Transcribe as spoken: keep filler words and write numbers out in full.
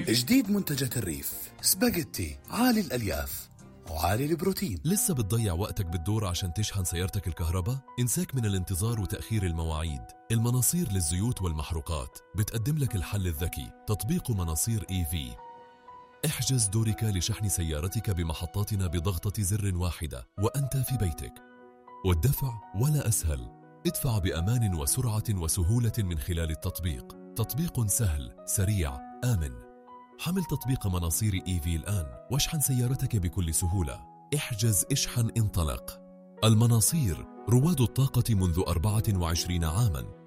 جديد منتجات الريف، سباجيتي عالي الألياف وعالي البروتين. لسه بتضيع وقتك بالدور عشان تشحن سيارتك الكهرباء؟ انساك من الانتظار وتأخير المواعيد. المناصير للزيوت والمحروقات بتقدم لك الحل الذكي، تطبيق مناصير إي في. احجز دورك لشحن سيارتك بمحطاتنا بضغطة زر واحدة وأنت في بيتك، والدفع ولا أسهل. ادفع بأمان وسرعة وسهولة من خلال التطبيق. تطبيق سهل، سريع، آمن. حمل تطبيق مناصير إي في الآن واشحن سيارتك بكل سهولة. احجز، اشحن، انطلق. المناصير رواد الطاقة منذ أربعة وعشرين عاماً.